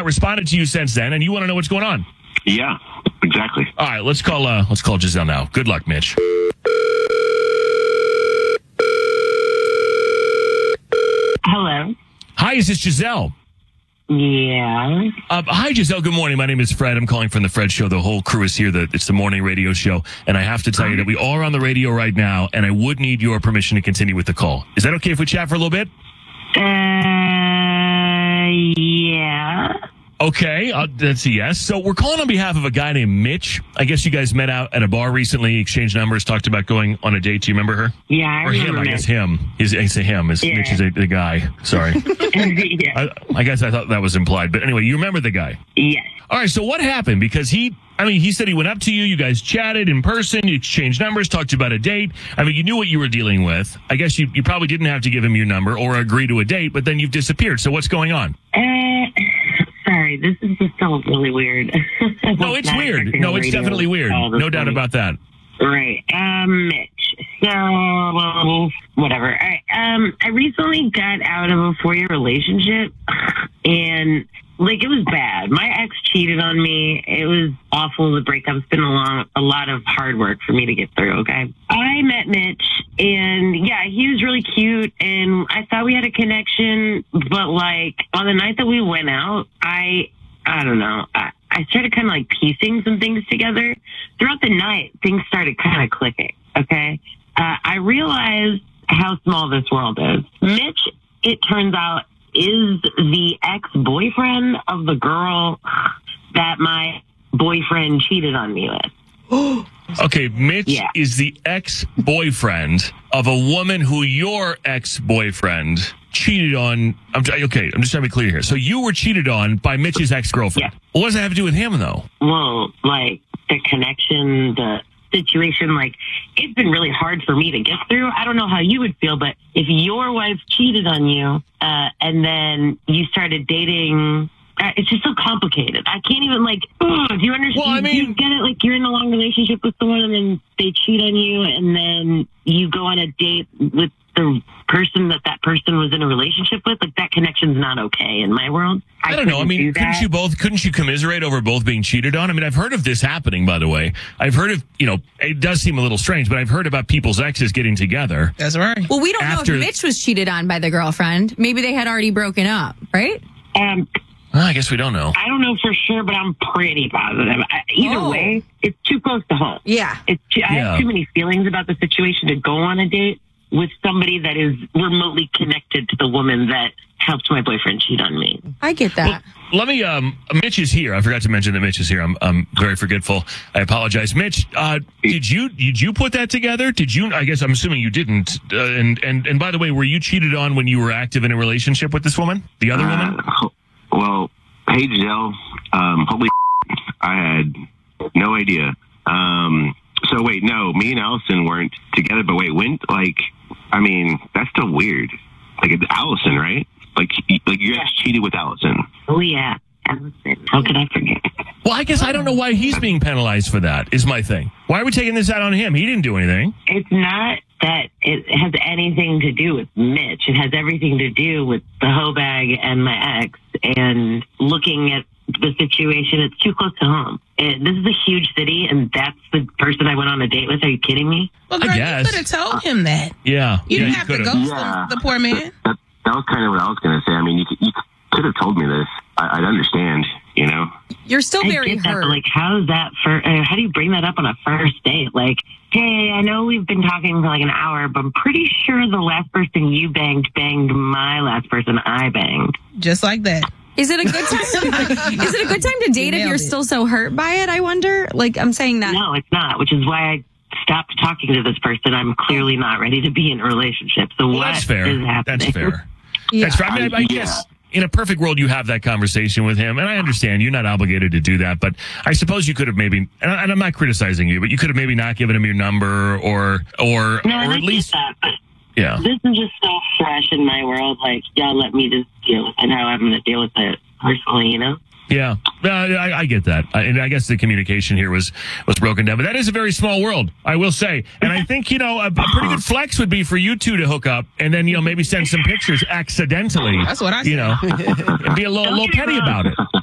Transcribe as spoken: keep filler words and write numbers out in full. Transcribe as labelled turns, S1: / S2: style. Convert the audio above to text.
S1: not responded to you since then, and you want to know what's going on.
S2: Yeah, exactly.
S1: All right, let's call uh, let's call Giselle now. Good luck, Mitch.
S3: Hello.
S1: Hi, is this Giselle?
S3: Yeah.
S1: Uh, hi, Giselle. Good morning. My name is Fred. I'm calling from the Fred Show. The whole crew is here. The, it's the morning radio show. And I have to tell you that we all are on the radio right now, and I would need your permission to continue with the call. Is that okay if we chat for a little bit?
S3: Uh, yeah.
S1: Okay, uh, that's a yes. So we're calling on behalf of a guy named Mitch. I guess you guys met out at a bar recently, exchanged numbers, talked about going on a date. Do you remember her?
S3: Yeah, I
S1: or
S3: remember
S1: him, I
S3: Mitch.
S1: guess him. He's, I say him. Is,
S3: Yeah.
S1: Mitch is a, the guy. Sorry.
S3: yeah.
S1: I, I guess I thought that was implied. But anyway, you remember the guy.
S3: Yes.
S1: All right, so what happened? Because he, I mean, he said he went up to you, you guys chatted in person, you exchanged numbers, talked about a date. I mean, you knew what you were dealing with. I guess you, you probably didn't have to give him your number or agree to a date, but then you've disappeared. So what's going on?
S3: Uh, sorry, this is just so really weird.
S1: No, it's
S3: Not
S1: weird.
S3: expecting
S1: No,
S3: a
S1: it's
S3: radio
S1: definitely weird.
S3: call this
S1: No doubt
S3: morning.
S1: about that.
S3: Right. Um, Mitch. So, well, whatever. All right. Um, I recently got out of a four-year relationship, and like it was bad. My ex cheated on me. It was awful. The breakup's been a long, a lot of hard work for me to get through. Okay. I met Mitch, and yeah, he was really cute, and I thought we had a connection. But like on the night that we went out, I, I don't know. I, I started kind of like piecing some things together. Throughout the night, things started kind of clicking. Okay. Uh, I realized how small this world is. Mitch, it turns out, is the ex-boyfriend of the girl that my boyfriend cheated on me with.
S1: Okay, Mitch
S3: Yeah.
S1: is the ex-boyfriend of a woman who your ex-boyfriend cheated on. I'm try- okay. I'm just trying to be clear here. So you were cheated on by Mitch's ex-girlfriend.
S3: Yeah.
S1: What does that have to do with him, though?
S3: Well, like the connection, the situation, like it's been really hard for me to get through. I don't know how you would feel, but if your wife cheated on you uh, and then you started dating, uh, it's just so complicated. I can't even like, ugh, do you understand?
S1: Well, I
S3: do you
S1: mean-
S3: get it? Like you're in a long relationship with someone and then they cheat on you and then you go on a date with the person that that person was in a relationship with. Like that connection's not okay in my world.
S1: I don't know. I
S3: couldn't
S1: mean,
S3: do
S1: couldn't
S3: that.
S1: you both, couldn't you commiserate over both being cheated on? I mean, I've heard of this happening, by the way. I've heard of, you know, it does seem a little strange, but I've heard about people's exes getting together.
S4: That's right.
S5: Well, we don't
S1: After-
S5: know if Mitch was cheated on by the girlfriend. Maybe they had already broken up, right?
S3: Um,
S1: Well, I guess we don't know.
S3: I don't know for sure, but I'm pretty positive. I, either
S5: Oh.
S3: way, it's too close to home.
S5: Yeah.
S3: It's too, I
S1: Yeah.
S3: have too many feelings about the situation to go on a date with somebody that is remotely connected to the woman that helped my boyfriend cheat on me.
S5: I get
S1: Well,
S5: that.
S1: let me, um, Mitch is here. I forgot to mention that Mitch is here. I'm, I'm very forgetful. I apologize. Mitch, uh, did you, did you put that together? Did you, I guess I'm assuming you didn't. Uh, and, and, and by the way, were you cheated on when you were active in a relationship with this woman? The other woman?
S2: Uh, well, hey, Giselle. Um, holy I had no idea. Um, so wait, no, me and Allison weren't together, but wait, when, like, I mean, that's still weird. Like, it's Allison, right? Like, y- like you guys cheated with Allison.
S3: Oh, yeah. Allison. How could I forget?
S1: Well, I guess I don't know why he's being penalized for that, is my thing. Why are we taking this out on him? He didn't do anything.
S3: It's not that it has anything to do with Mitch. It has everything to do with the hoe bag and my ex and looking at the situation. It's too close to home. It, this is a huge city, and that's the person I went on a date with. Are you kidding me?
S4: Well,
S1: I
S4: girl, you
S1: guess.
S4: could have told him that.
S1: Yeah.
S4: You
S1: yeah,
S4: didn't have to
S1: could've.
S4: ghost
S2: Yeah.
S4: him, the poor man.
S2: That, that was kind of what I was going to say. I mean, you, could- you could have told me this. I, I'd understand, you know?
S5: You're still
S3: I
S5: very
S3: get that,
S5: hurt.
S3: but like, how is that for? Uh, how do you bring that up on a first date? Like, hey, I know we've been talking for like an hour, but I'm pretty sure the last person you banged banged my last person I banged.
S4: Just like that.
S5: Is it a good time? Is it a good time to date if
S4: nailed
S5: you're
S4: it.
S5: still so hurt by it? I wonder. Like I'm saying that.
S3: No, it's not. Which is why I stopped talking to this person. I'm clearly not ready to be in a relationship. So
S1: Well,
S3: what
S1: that's fair.
S3: is happening?
S1: That's fair.
S5: Yeah.
S1: That's fair. I mean, I, I
S2: Yeah.
S1: guess in a perfect world, you have that conversation with him, and I understand you're not obligated to do that. But I suppose you could have maybe, and, I, and I'm not criticizing you, but you could have maybe not given him your number, or or
S3: No,
S1: or
S3: and I
S1: at
S3: get
S1: least,
S3: that, but
S1: yeah.
S3: this is just so fresh in my world. Like, y'all let me just deal with it. How I'm going to deal with it personally, you know?
S1: Yeah, Uh, I, I get that, I, and I guess the communication here was was broken down. But that is a very small world, I will say. And I think you know a, a pretty good flex would be for you two to hook up, and then you know maybe send some pictures accidentally.
S4: That's what I
S1: You
S4: said.
S1: know, and be a little,
S3: Don't
S1: little
S3: get me
S1: petty
S3: wrong.
S1: about it.